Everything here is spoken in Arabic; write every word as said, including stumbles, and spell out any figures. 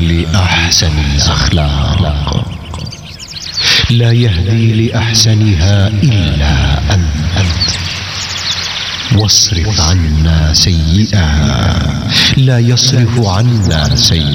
لأحسن الأخلاق، لا يهدي لأحسنها إلا أنت. واصرف عنا سيئها، لا يصرف عنا سيئها